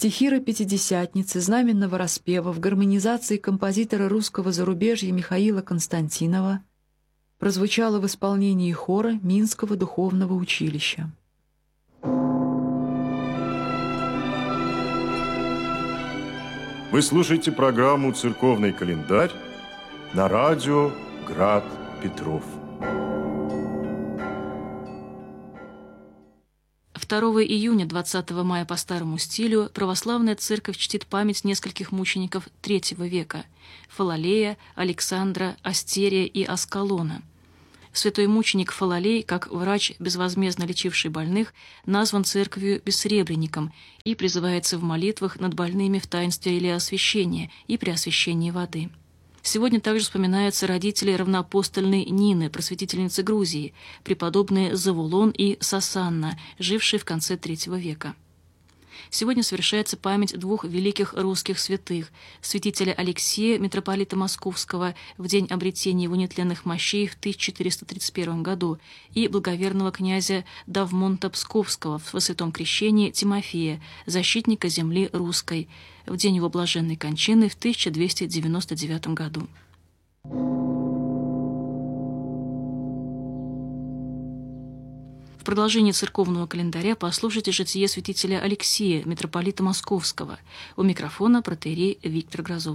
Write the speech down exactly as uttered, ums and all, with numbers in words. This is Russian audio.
Стихиры Пятидесятницы, знаменного распева в гармонизации композитора русского зарубежья Михаила Константинова прозвучало в исполнении хора Минского духовного училища. Вы слушаете программу «Церковный календарь» на радио «Град Петров». второго июня двадцатого мая по старому стилю православная церковь чтит память нескольких мучеников третьего века – Фалалея, Александра, Астерия и Аскалона. Святой мученик Фалалей, как врач, безвозмездно лечивший больных, назван церковью бессребренником и призывается в молитвах над больными в таинстве Илеосвящения и при освящении воды. Сегодня также вспоминаются родители равноапостольной Нины, просветительницы Грузии, преподобные Завулон и Сасанна, жившие в конце третьего века. Сегодня совершается память двух великих русских святых – святителя Алексея, митрополита Московского, в день обретения его нетленных мощей в тысяча четыреста тридцать первом году, и благоверного князя Давмонта Псковского во святом крещении Тимофея, защитника земли русской, в день его блаженной кончины в тысяча двести девяносто девятом году. В продолжении церковного календаря послушайте житие святителя Алексея, митрополита Московского. У микрофона протоиерей Виктор Грозов.